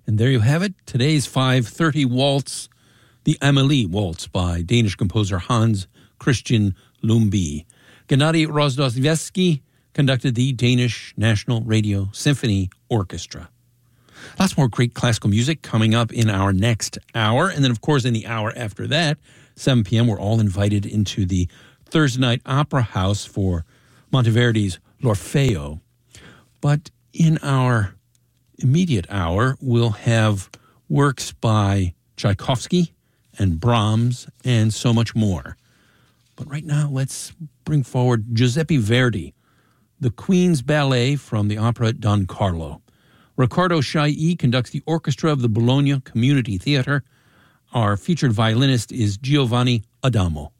And there you have it, today's 5:30 waltz, the Amelie Waltz by Danish composer Hans Christian Lumbye. Gennady Rozhdestvsky conducted the Danish National Radio Symphony Orchestra. Lots more great classical music coming up in our next hour. And then, of course, in the hour after that, 7 p.m., we're all invited into the Thursday night opera house for Monteverdi's L'Orfeo. But in our immediate hour, we'll have works by Tchaikovsky and Brahms and so much more. But right now, let's bring forward Giuseppe Verdi, the Queen's Ballet from the opera Don Carlo. Riccardo Chailly conducts the orchestra of the Bologna Community Theater. Our featured violinist is Giovanni Adamo.